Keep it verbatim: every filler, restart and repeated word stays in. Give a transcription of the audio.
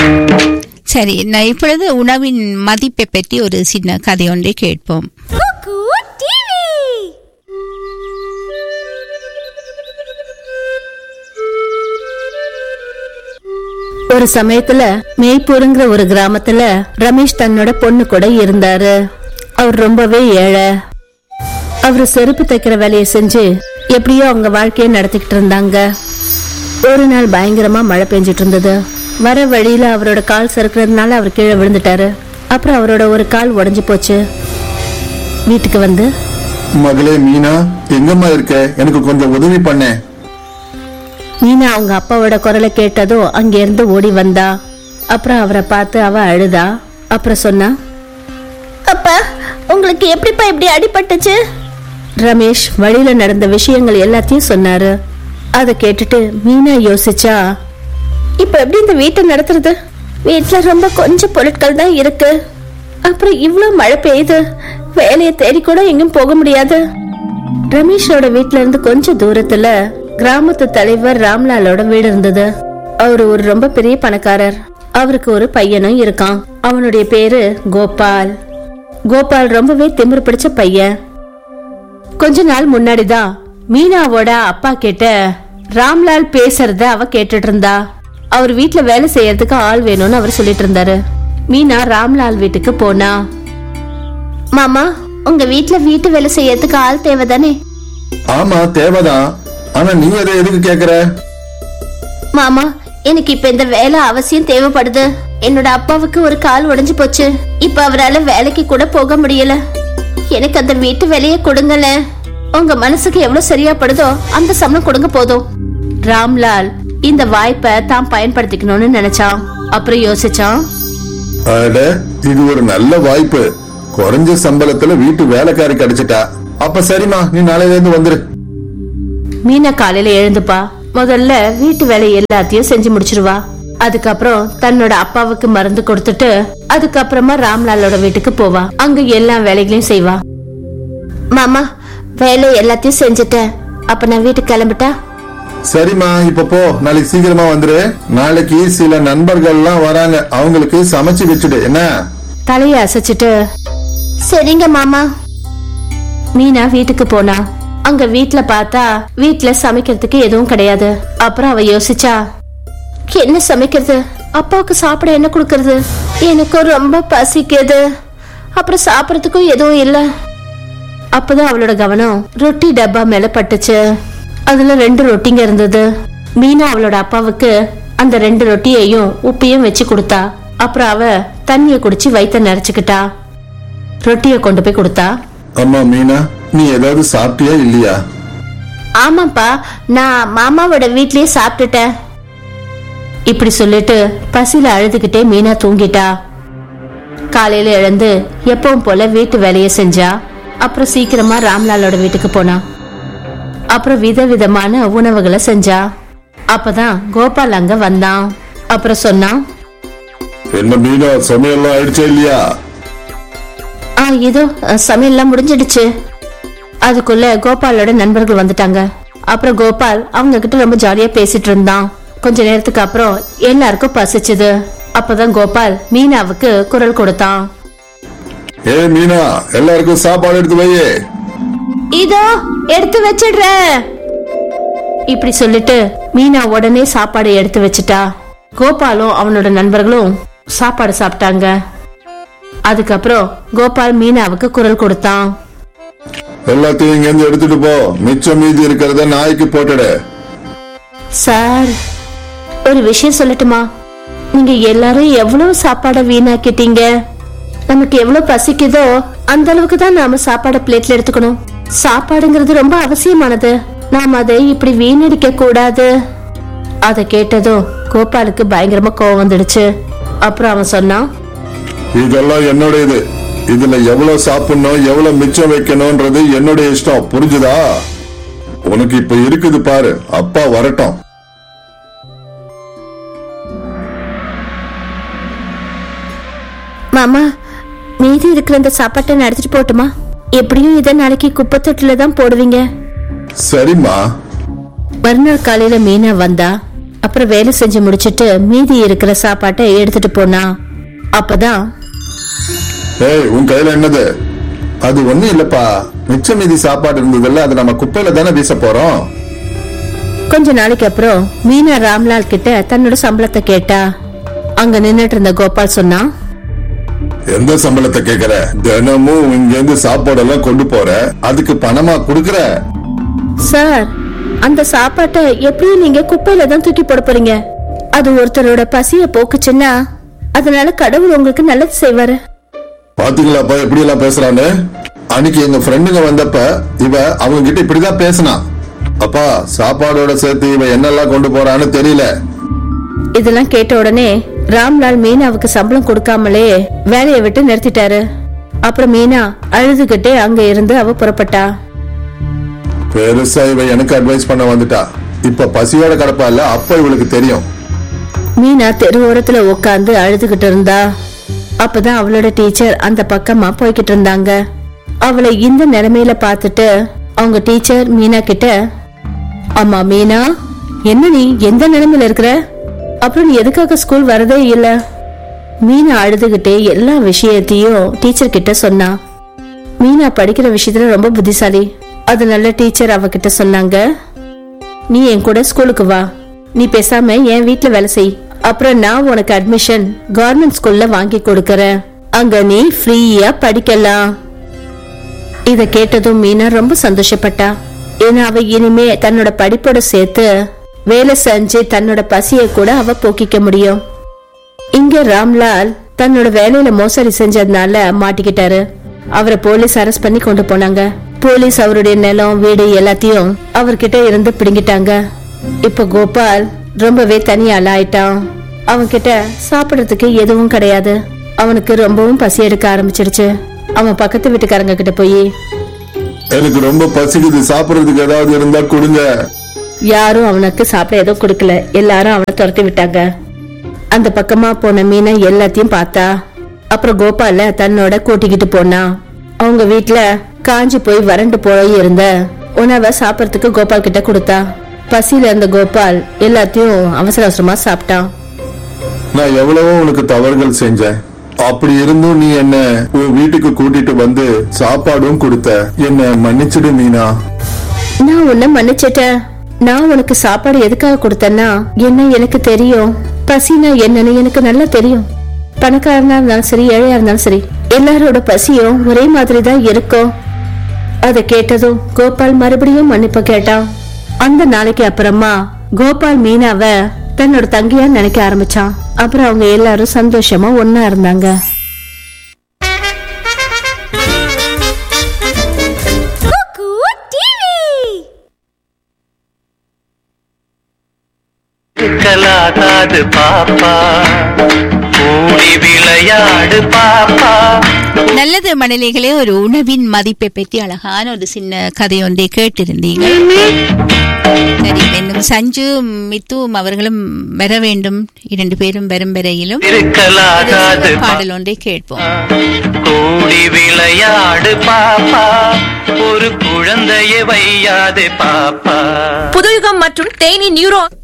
சரி, நான் இப்பொழுது உணவின் மதிப்பை பற்றி ஒரு சின்ன கதை ஒன்றை கேட்போம். ஒரு சமயத்துல மேய்ப்பூருங்கிற ஒரு கிராமத்துல ரமேஷ் தன்னோட பொண்ணு கூட இருந்தாரு. அவர் ரொம்பவே ஏழை. அவரு செருப்பு தைக்கிற வேலையை செஞ்சு எப்படியோ அவங்க வாழ்க்கைய நடத்திக்கிட்டு இருந்தாங்க. ஒரு நாள் பயங்கரமா மழை பெஞ்சிட்டு இருந்தது. வர வழியில அவரோட கால் சறுக்கிறதுனால அவர் கீழே விழுந்துட்டாரு. அப்புறம் அவரோட ஒரு கால் உடைஞ்சு போச்சு. வீட்டுக்கு வந்து, மகளே மீனா, எங்கம்மா இருக்க? எனக்கு கொஞ்சம் உதவி பண்ண. மீனா அவங்க அப்பாவோட குரலை கேட்டதும் அங்க இருந்து ஓடி வந்தா. அப்புறம் அவரை பார்த்து அவ அழுதா. அப்புறம் சொன்னா, அப்பா, உங்களுக்கு எப்படிப்பா இப்படி அடிபட்டுச்சு? ரமேஷ் வழியில நடந்த விஷயங்கள் எல்லாத்தையும் சொன்னாரு. அதை கேட்டுட்டு மீனா யோசிச்சா, இப்ப எப்படி இந்த வீட்டை நடத்துறது? வீட்டுல ரொம்ப கொஞ்சம் பொருட்கள் தான் இருக்கு. அப்புறம் இவ்வளவு மழை பெய்யுது, வேலையை தேடி கூட எங்கேயும் போக முடியாது. ரமேஷோட வீட்டுல இருந்து கொஞ்சம் தூரத்துல கிராமத்து தலைவர் ராம்லாலோட வீடு இருந்தது. அவரு ஒரு ரொம்ப பெரிய பணக்காரர். அவருக்கு ஒரு பையனும் இருக்கான். அவனுடைய பேரு கோபால். கோபால் ரொம்பவே திமிரு பிடிச்ச பையன். கொஞ்ச நாள் முன்னாடிதான் மீனாவோட அப்பா கிட்ட ராம்லால் பேசுறத அவ கேட்டுட்டு இருந்தா. அவர் வீட்டுல வேலை செய்யறதுக்கு ஆள் வேணும்னு அவர் சொல்லிட்டு இருந்தாரு. மீனா ராம்லால் வீட்டுக்கு போனா. மாமா, உங்க வீட்டுல வீட்டு வேலை செய்யறதுக்கு ஆள் தேவைதானே? ஆமா, தேவைதான். ஆனா நீ அதை எதுக்கு கேக்குற? மாமா, எனக்கு இப்ப இந்த வேலை அவசியம் தேவைப்படுது. என்னோட அப்பாவுக்கு ஒரு கால் உடைஞ்சு போச்சு. இப்ப அவரால வேலைக்கு கூட போக முடியல. எனக்கு அந்த வீட்டு வேலையை கொடுங்கல. உங்க மனசுக்கு எவ்வளவு சரியா படுதோ அந்த சம்பளம் கொடுங்க போதும். ராம்லால் இந்த வாய்ப்பை தான் பயன்படுத்திக்கணும்னு நினைச்சான். அப்புறம் யோசிச்சான், இது ஒரு நல்ல வாய்ப்பு. குறைஞ்ச சம்பளத்துல வீட்டு வேலைக்காரி கிடைச்சிட்டா. அப்ப சரிமா, நீ நாளையில இருந்து வந்துரு. மீனா காலையில எழுந்துப்பா. முதல்ல வீட்டு வேலை எல்லாத்தையும் செஞ்சு முடிச்சிருவா. அதுக்கப்புறம் தன்னோட அப்பாவுக்கு மருந்து கொடுத்துட்டு அதுக்கப்புறமா ராம்லாலோட வீட்டுக்கு போவா. அங்க எல்லா வேலைகளையும் செய்வா. மாமா, வேலை எல்லாத்தையும் செஞ்சுட்டேன். அப்ப நான் வீட்டுக்கு கிளம்பிட்டா? சரிம்மா, இப்ப போ. நாளைக்கு சீக்கிரமா வந்துரு. நாளைக்கு சில நண்பர்கள் எல்லாம் வராங்க. அவங்களுக்கு சமைச்சு வச்சுடு. என்ன? தலைய அசைச்சிட்டு சரிங்க மாமா. மீனா வீட்டுக்கு போனா. அங்க வீட்டுல பார்த்தா வீட்டுல சமைக்கிறதுக்கு எதுவும் கிடையாது. அப்புறம் அவ யோசிச்சா, என்ன சமைக்கிறது? அப்பாவுக்கு சாப்பிட என்ன கொடுக்கறது? எனக்கு ரொம்ப பசிக்குது. அப்புறம் சாப்பிடறதுக்கும் எதுவும் இல்ல. அப்பதான் அவளோட கவனம் ரொட்டி டப்பா மேல பட்டுச்சு. அதுல ரெண்டு ரொட்டிங்க இருந்தது. மீனா அவளோட அப்பாவுக்கு அந்த ரெண்டு ரொட்டியையும் உப்பையும் வச்சு கொடுத்தா. அப்புறம் அவ தண்ணிய குடிச்சு வயிற்ற நிறைச்சுக்கிட்டா. ரொட்டிய கொண்டு போய் கொடுத்தா. அம்மா மீனா, நீ ஏதாவது சாப்பிட்டியா இல்லையா? ஆமாப்பா, நான் மாமாவோட வீட்லயே சாப்பிட்டுட்டேன். இப்படி சொல்லிட்டு பசியில அழுதுகிட்டே மீனா தூங்கிட்டா. காலையில எழுந்து எப்பவும் போல வீட்டு வேலைய செஞ்சா. அப்புறம் சீக்கிரமா ராம்லாலோட வீட்டுக்கு போனா. அப்புறம் விதவிதமான உணவுகளை செஞ்சா. அப்பதான் கோபால் அங்க வந்தான். அப்புறம் சொன்னான், என்ன மீனா, சமையல்லாம் ஆயிடுச்சா இல்லையா? ஆ, இதோ சமையல்லாம் முடிஞ்சிடுச்சு. அதுக்குள்ள கோபாலோட நண்பர்கள் வந்துட்டாங்க. அப்புறம் கோபால் அவங்க கிட்ட ரொம்ப ஜாலியா பேசிட்டு இருந்தான். கொஞ்ச நேரத்துக்கு அப்புறம் எல்லாருக்கும் பசிச்சுது. அப்பதான் கோபால் மீனாவுக்கு குரல் கொடுத்தான். ஏ மீனா, எல்லாருக்கும் சாப்பாடு எடுத்து வையே. இதோ எடுத்து வச்சிடுற. இப்படி சொல்லிட்டு மீனா உடனே சாப்பாடு எடுத்து வச்சுட்டா. கோபாலும் அவனோட நண்பர்களும் சாப்பாடு சாப்பிட்டாங்க. அதுக்கப்புறம் கோபால் மீனாவுக்கு குரல் கொடுத்தான். எல்லாத்தையும் இங்க இருந்து எடுத்துட்டு போ. மிச்சம் மீதி இருக்கிறத நாய்க்கு போட்டுடு. சார், ஒரு விஷயம் சொல்லட்டுமா? நீங்க எல்லாரும் எவ்வளவு சாப்பாட வீணாக்கிட்டீங்க. நமக்கு எவ்வளவு பசிக்குதோ அந்த அளவுக்கு தான் நாம சாப்பாட பிளேட்ல எடுத்துக்கணும். சாப்பாடுங்கிறது ரொம்ப அவசியமானது. நாம அதை இப்படி வீணடிக்க கூடாது. அதை கேட்டதும் கோபாலுக்கு பயங்கரமா கோவம் வந்துடுச்சு. அப்புறம் அவன் சொன்னான், இதெல்லாம் என்னோட இது. இதுல எவ்வளவு சாப்பிடணும், எவ்வளவு மிச்சம் வைக்கணும்ன்றது என்னுடைய இஷ்டம். புரிஞ்சுதா? உனக்கு இப்ப இருக்குது பாரு, அப்பா வரட்டும். மாமா, மீதி இருக்கிற இந்த சாப்பாட்டை நான் எடுத்துட்டு போட்டுமா? எப்படியும் இதை நாளைக்கு குப்பை தொட்டில தான் போடுவீங்க. சரிம்மா. மறுநாள் காலையில மீனா வந்தா. அப்புறம் வேலை செஞ்சு முடிச்சிட்டு மீதி இருக்கிற சாப்பாட்டை எடுத்துட்டு போனா. அப்பதான் ஏய், உன் கையில என்னது? அது ஒண்ணு இல்லப்பா, மிச்ச மீதி சாப்பாடு இருந்ததுல்ல, அது நம்ம குப்பையில தானே வீச போறோம். கொஞ்ச நாளைக்கு அப்புறம் மீனா ராம்லால் கிட்ட தன்னோட சம்பளத்தை கேட்டா. அங்க நின்னுட்டு இருந்த கோபால் சொன்னா, எந்த சம்பளத்தை கேக்குற? தினமும் இங்க இருந்து சாப்பாடெல்லாம் கொண்டு போற, அதுக்கு பணமா குடுக்கற? சார், அந்த சாப்பாட்டை எப்படியும் நீங்க குப்பையில தான் தூக்கி போட போறீங்க. அது ஒருத்தரோட பசிய போக்குச்சுன்னா அதனால கடவுள் உங்களுக்கு நல்லது செய்வாரு. பாத்தீங்களாப்பா எப்படி எல்லாம் பேசுறான்னு? அன்னைக்கு எங்க ஃப்ரெண்டுங்க வந்தப்ப இவ அவங்க கிட்ட இப்படிதான் பேசினா. அப்பா, சாப்பாடோட சேர்த்து இவ என்னெல்லாம் கொண்டு போறான்னு தெரியல. இதெல்லாம் கேட்ட உடனே ராம்லால் மீனாவுக்கு சம்பளம் கொடுக்காமலே வேலையை விட்டு நிறுத்திட்டாரு. அப்புறம் மீனா அழுதுகிட்டே அங்க இருந்து அவ புறப்பட்டா. பெருசா இவ எனக்கு அட்வைஸ் பண்ண வந்துட்டா. இப்ப பசியோட கிடப்பா இல்ல, அப்ப இவளுக்கு தெரியும். மீனா தெரு ஓரத்துல உட்காந்து அழுதுகிட்டு இருந்தா. அப்பதான் அவளோட டீச்சர் அந்த பக்கமா போய்கிட்டு இருந்தாங்க. அவளை இந்த நிலைமையில பாத்துட்டு அவங்க டீச்சர் மீனா கிட்ட, அம்மா மீனா, என்ன நீ எந்த நிலைமையில இருக்கிற? அப்புறம் நீ எதுக்காக ஸ்கூல் வரதே இல்ல? மீனா அழுதுகிட்டே எல்லா விஷயத்தையும் டீச்சர் கிட்ட சொன்னா. மீனா படிக்கிற விஷயத்துல ரொம்ப புத்திசாலி. அதனால டீச்சர் அவகிட்ட சொன்னாங்க, நீ என் கூட ஸ்கூலுக்கு வா, நீ பேசாம என் வீட்டுல வேலை செய், அப்புறம் நான் உனக்கு அட்மிஷன் கவர்மெண்ட் ஸ்கூல்ல வாங்கி கொடுக்கறேன், அங்க நீ ஃப்ரீயா படிக்கலாம். இத கேட்டதும் மீனா ரொம்ப சந்தோஷப்பட்டா. ஏன்னா அவ இனிமே தன்னோட படிப்போட சேர்த்து வேலை செஞ்சு தன்னோட பசிய கூட அவ போக்கிக்க முடியும். இங்க ராம்லால் தன்னோட வேலையில மோசடி செஞ்சதுனால மாட்டிக்கிட்டாரு. அவரை போலீஸ் அரெஸ்ட் பண்ணி கொண்டு போனாங்க. போலீஸ் அவருடைய நிலம் வீடு எல்லாத்தையும் அவர்கிட்ட இருந்து பிடுங்கிட்டாங்க. இப்ப கோபால் ரொம்பவே தனியால ஆயிட்டான். அவன்கிட்ட சாப்பிடறதுக்கு எதுவும் கிடையாது. அவனுக்கு ரொம்பவும் பசி எடுக்க ஆரம்பிச்சிருச்சு. அவன் பக்கத்து வீட்டுக்காரங்க கிட்ட போய், எனக்கு ரொம்ப பசிக்குது, சாப்பிடறதுக்கு ஏதாவது இருந்தா கொடுங்க. யாரும் அவனுக்கு சாப்பிட எதுவும் கொடுக்கல. எல்லாரும் அவனை துரத்தி விட்டாங்க. அந்த பக்கமா போன மீனா எல்லாத்தையும் பார்த்தா. அப்புறம் கோபால தன்னோட கூட்டிக்கிட்டு போனா. அவங்க வீட்டுல காஞ்சி போய் வறண்டு போய் இருந்த உணவை சாப்பிடறதுக்கு கோபால் கிட்ட கொடுத்தா. பசியில இருந்த கோபால் எல்லாத்தையும் அவசர அவசரமா சாப்பிட்டான். நான் எவ்வளவோ உனக்கு தவறுகள் செஞ்சேன், அப்படி இருந்தும் நீ என்ன உன் வீட்டுக்கு கூட்டிட்டு வந்து சாப்பாடும் கொடுத்த. என்ன மன்னிச்சிடு மீனா. நான் உன்னை மன்னிச்சிட்டேன். நான் உனக்கு சாப்பாடு எதுக்காக கொடுத்தேன்னா, என்ன எனக்கு தெரியும், பசினா என்னன்னு எனக்கு நல்லா தெரியும். பணக்காரனா இருந்தாலும் சரி, ஏழையா இருந்தாலும் சரி, எல்லாரோட பசியும் ஒரே மாதிரி தான் இருக்கும். அதை கேட்டதும் கோபால் மறுபடியும் மன்னிப்பு கேட்டான். அந்த நாளைக்கு அப்புறமா கோபால் மீனாவ தன்னோட தங்கையா நினைக்க ஆரம்பிச்சான். அப்புறம் அவங்க எல்லாரும் சந்தோஷமா ஒன்னா இருந்தாங்க. பாப்பா கூடி விளையாடு பாப்பா. நல்லது மணலிகளே, ஒரு உணவின் மதிப்பை பற்றி அழகான ஒரு சின்ன கதை ஒன்றை கேட்டிருந்தீங்க. சரி, இன்னும் சஞ்சு மித்துவும் அவர்களும் வர வேண்டும். இரண்டு பேரும் வரும் வரையிலும் பாடல் ஒன்றை கேட்போம். கூடி விளையாடு பாப்பா, ஒரு குழந்தையை வையாதே பாப்பா. புதுயுகம் மற்றும் தேனி நியூரோ